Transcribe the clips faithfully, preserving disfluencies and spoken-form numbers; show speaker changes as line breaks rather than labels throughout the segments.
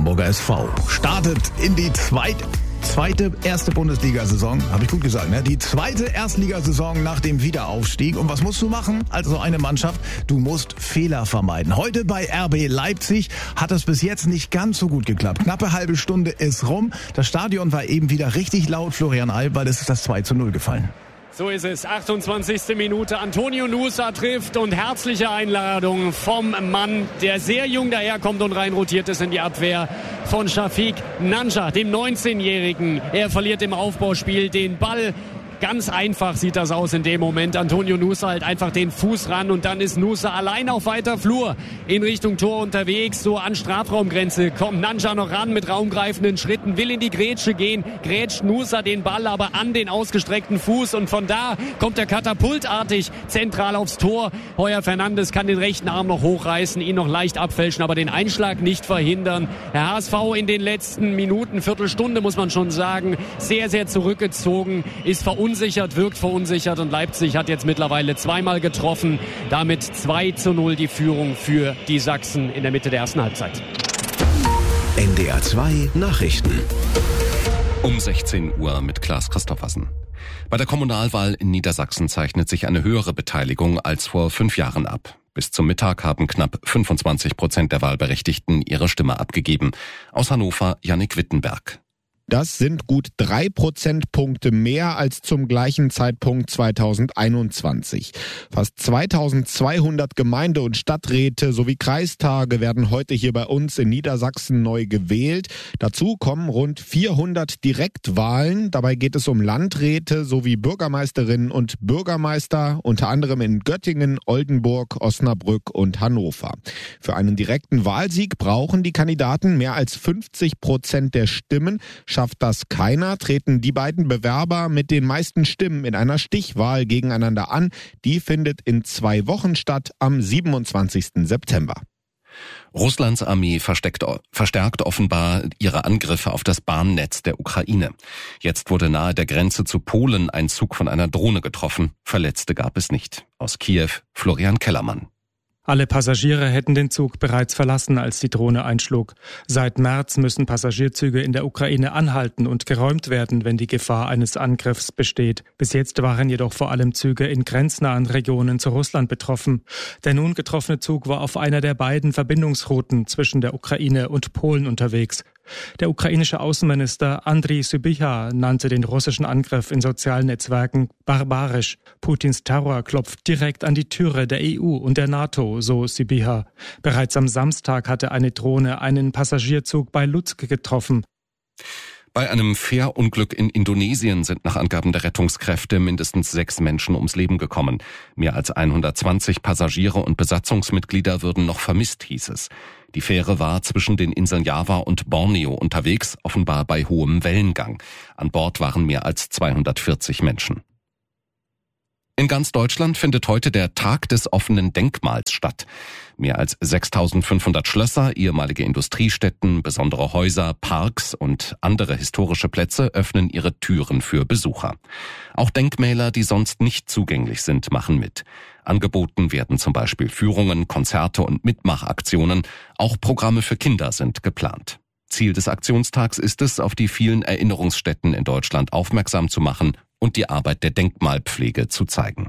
Hamburger S V startet in die zweite, zweite erste Bundesliga-Saison. Habe ich gut gesagt, ne? Die zweite Erstligasaison nach dem Wiederaufstieg. Und was musst du machen als so eine Mannschaft? Du musst Fehler vermeiden. Heute bei R B Leipzig hat es bis jetzt nicht ganz so gut geklappt. Knappe halbe Stunde ist rum. Das Stadion war eben wieder richtig laut, Florian Alb, weil es ist das zwei zu null gefallen.
So ist es, achtundzwanzigste Minute, Antonio Nusa trifft und herzliche Einladung vom Mann, der sehr jung daherkommt und reinrotiert ist in die Abwehr von Shafiq Nanja, dem neunzehnjährigen. Er verliert im Aufbauspiel den Ball. Ganz einfach sieht das aus in dem Moment. Antonio Nusa halt einfach den Fuß ran und dann ist Nusa allein auf weiter Flur in Richtung Tor unterwegs. So an Strafraumgrenze kommt Nanja noch ran mit raumgreifenden Schritten, will in die Grätsche gehen, grätscht Nusa den Ball aber an den ausgestreckten Fuß und von da kommt er katapultartig zentral aufs Tor. Heuer Fernandes kann den rechten Arm noch hochreißen, ihn noch leicht abfälschen, aber den Einschlag nicht verhindern. Der H S V in den letzten Minuten, Viertelstunde muss man schon sagen, sehr, sehr zurückgezogen, ist verunsichert. Verunsichert, wirkt verunsichert und Leipzig hat jetzt mittlerweile zweimal getroffen. Damit zwei zu null die Führung für die Sachsen in der Mitte der ersten Halbzeit.
N D R zwei Nachrichten.
Um sechzehn Uhr mit Klaas Christoffersen. Bei der Kommunalwahl in Niedersachsen zeichnet sich eine höhere Beteiligung als vor fünf Jahren ab. Bis zum Mittag haben knapp fünfundzwanzig Prozent der Wahlberechtigten ihre Stimme abgegeben. Aus Hannover Jannik Wittenberg.
Das sind gut drei Prozentpunkte mehr als zum gleichen Zeitpunkt zweitausendeinundzwanzig. Fast zweitausendzweihundert Gemeinde- und Stadträte sowie Kreistage werden heute hier bei uns in Niedersachsen neu gewählt. Dazu kommen rund vierhundert Direktwahlen. Dabei geht es um Landräte sowie Bürgermeisterinnen und Bürgermeister, unter anderem in Göttingen, Oldenburg, Osnabrück und Hannover. Für einen direkten Wahlsieg brauchen die Kandidaten mehr als fünfzig Prozent der Stimmen. Schafft das keiner, treten die beiden Bewerber mit den meisten Stimmen in einer Stichwahl gegeneinander an. Die findet in zwei Wochen statt, am siebenundzwanzigsten September.
Russlands Armee versteckt, verstärkt offenbar ihre Angriffe auf das Bahnnetz der Ukraine. Jetzt wurde nahe der Grenze zu Polen ein Zug von einer Drohne getroffen. Verletzte gab es nicht. Aus Kiew Florian Kellermann.
Alle Passagiere hätten den Zug bereits verlassen, als die Drohne einschlug. Seit März müssen Passagierzüge in der Ukraine anhalten und geräumt werden, wenn die Gefahr eines Angriffs besteht. Bis jetzt waren jedoch vor allem Züge in grenznahen Regionen zu Russland betroffen. Der nun getroffene Zug war auf einer der beiden Verbindungsrouten zwischen der Ukraine und Polen unterwegs. Der ukrainische Außenminister Andriy Sybiha nannte den russischen Angriff in sozialen Netzwerken barbarisch. Putins Terror klopft direkt an die Türe der E U und der NATO, so Sybiha. Bereits am Samstag hatte eine Drohne einen Passagierzug bei Lutsk getroffen.
Bei einem Fährunglück in Indonesien sind nach Angaben der Rettungskräfte mindestens sechs Menschen ums Leben gekommen. Mehr als hundertzwanzig Passagiere und Besatzungsmitglieder würden noch vermisst, hieß es. Die Fähre war zwischen den Inseln Java und Borneo unterwegs, offenbar bei hohem Wellengang. An Bord waren mehr als zweihundertvierzig Menschen. In ganz Deutschland findet heute der Tag des offenen Denkmals statt. Mehr als sechstausendfünfhundert Schlösser, ehemalige Industriestätten, besondere Häuser, Parks und andere historische Plätze öffnen ihre Türen für Besucher. Auch Denkmäler, die sonst nicht zugänglich sind, machen mit. Angeboten werden zum Beispiel Führungen, Konzerte und Mitmachaktionen. Auch Programme für Kinder sind geplant. Ziel des Aktionstags ist es, auf die vielen Erinnerungsstätten in Deutschland aufmerksam zu machen und die Arbeit der Denkmalpflege zu zeigen.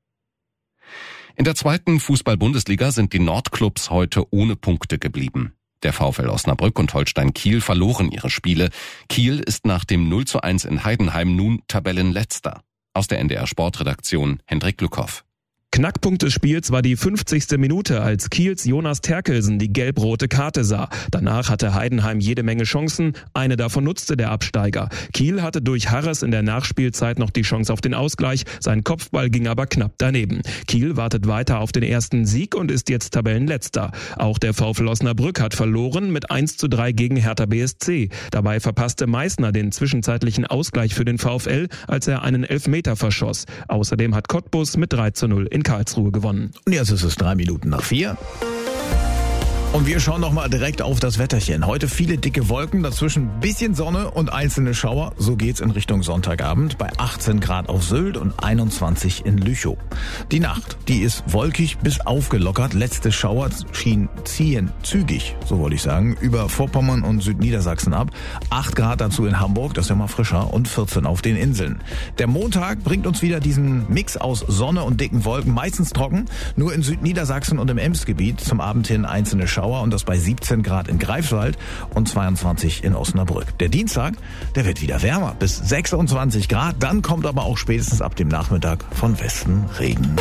In der zweiten Fußball-Bundesliga sind die Nordclubs heute ohne Punkte geblieben. Der VfL Osnabrück und Holstein Kiel verloren ihre Spiele. Kiel ist nach dem null zu eins in Heidenheim nun Tabellenletzter. Aus der N D R Sportredaktion Hendrik Lückhoff.
Knackpunkt des Spiels war die fünfzigste Minute, als Kiels Jonas Terkelsen die gelb-rote Karte sah. Danach hatte Heidenheim jede Menge Chancen, eine davon nutzte der Absteiger. Kiel hatte durch Harres in der Nachspielzeit noch die Chance auf den Ausgleich, sein Kopfball ging aber knapp daneben. Kiel wartet weiter auf den ersten Sieg und ist jetzt Tabellenletzter. Auch der VfL Osnabrück hat verloren mit eins zu drei gegen Hertha B S C. Dabei verpasste Meißner den zwischenzeitlichen Ausgleich für den VfL, als er einen Elfmeter verschoss. Außerdem hat Cottbus mit drei zu null in Karlsruhe gewonnen.
Und jetzt ist es drei Minuten nach vier. Und wir schauen noch mal direkt auf das Wetterchen. Heute viele dicke Wolken, dazwischen bisschen Sonne und einzelne Schauer. So geht's in Richtung Sonntagabend bei achtzehn Grad auf Sylt und einundzwanzig in Lüchow. Die Nacht, die ist wolkig bis aufgelockert. Letzte Schauer schien ziehen zügig, so wollte ich sagen, über Vorpommern und Südniedersachsen ab. acht Grad dazu in Hamburg, das ist ja mal frischer, und vierzehn auf den Inseln. Der Montag bringt uns wieder diesen Mix aus Sonne und dicken Wolken, meistens trocken. Nur in Südniedersachsen und im Emsgebiet zum Abend hin einzelne Schauer. Und das bei siebzehn Grad in Greifswald und zweiundzwanzig in Osnabrück. Der Dienstag, der wird wieder wärmer, bis sechsundzwanzig Grad. Dann kommt aber auch spätestens ab dem Nachmittag von Westen Regen.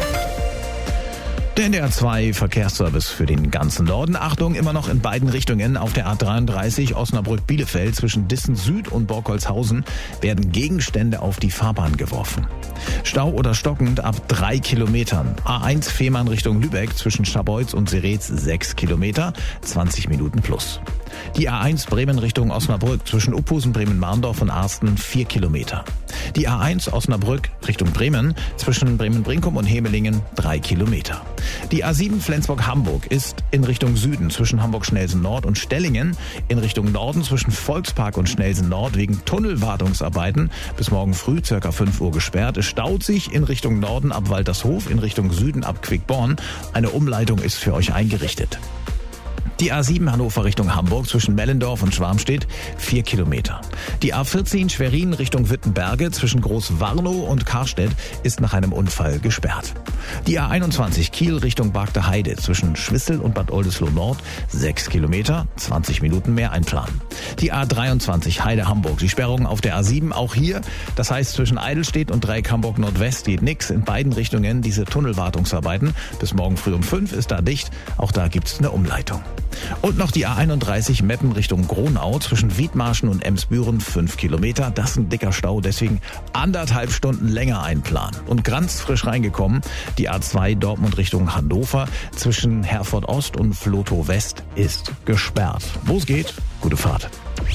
Der N D R zwei Verkehrsservice für den ganzen Norden. Achtung, immer noch in beiden Richtungen auf der A dreiunddreißig Osnabrück-Bielefeld zwischen Dissen Süd und Borkholzhausen werden Gegenstände auf die Fahrbahn geworfen. Stau oder stockend ab drei Kilometern. A eins Fehmarn Richtung Lübeck zwischen Scharbeutz und Seretz sechs Kilometer, zwanzig Minuten plus. Die A eins Bremen Richtung Osnabrück zwischen Uphusen, Bremen-Marndorf und Arsten vier Kilometer. Die A eins Osnabrück Richtung Bremen zwischen Bremen-Brinkum und Hemelingen drei Kilometer. Die A sieben Flensburg-Hamburg ist in Richtung Süden zwischen Hamburg-Schnelsen-Nord und Stellingen, in Richtung Norden zwischen Volkspark und Schnelsen-Nord wegen Tunnelwartungsarbeiten bis morgen früh ca. fünf Uhr gesperrt. Es staut sich in Richtung Norden ab Waltershof, in Richtung Süden ab Quickborn. Eine Umleitung ist für euch eingerichtet. Die A sieben Hannover Richtung Hamburg zwischen Mellendorf und Schwarmstedt vier Kilometer. Die A vierzehn Schwerin Richtung Wittenberge zwischen Großwarnow und Karstedt ist nach einem Unfall gesperrt. Die A einundzwanzig Kiel Richtung Bagde Heide zwischen Schwissel und Bad Oldesloe Nord sechs Kilometer, zwanzig Minuten mehr einplanen. Die A dreiundzwanzig Heide Hamburg, die Sperrung auf der A sieben auch hier, das heißt zwischen Eidelstedt und Dreieck Hamburg Nordwest geht nix, in beiden Richtungen diese Tunnelwartungsarbeiten. Bis morgen früh um fünf ist da dicht, auch da gibt's eine Umleitung. Und noch die A einunddreißig Meppen Richtung Gronau zwischen Wiedmarschen und Emsbüren fünf Kilometer. Das ist ein dicker Stau, deswegen anderthalb Stunden länger einplanen. Und ganz frisch reingekommen, die A zwei Dortmund Richtung Hannover zwischen Herford Ost und Vlotho West ist gesperrt. Wo es geht, gute Fahrt.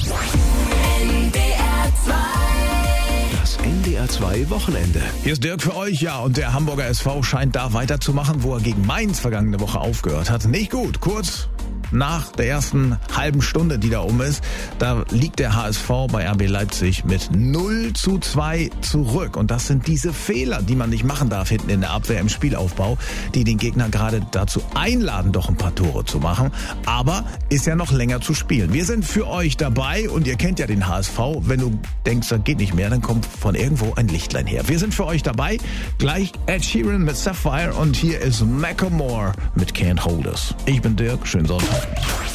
Das N D R zwei Wochenende.
Hier ist Dirk für euch, ja, und der Hamburger S V scheint da weiterzumachen, wo er gegen Mainz vergangene Woche aufgehört hat. Nicht gut, kurz nach der ersten halben Stunde, die da um ist, da liegt der H S V bei R B Leipzig mit null zu zwei zurück. Und das sind diese Fehler, die man nicht machen darf hinten in der Abwehr im Spielaufbau, die den Gegner gerade dazu einladen, doch ein paar Tore zu machen. Aber ist ja noch länger zu spielen. Wir sind für euch dabei und ihr kennt ja den H S V. Wenn du denkst, das geht nicht mehr, dann kommt von irgendwo ein Lichtlein her. Wir sind für euch dabei. Gleich Ed Sheeran mit Sapphire und hier ist Macklemore mit Can't Hold Us. Ich bin Dirk, schönen Sonntag.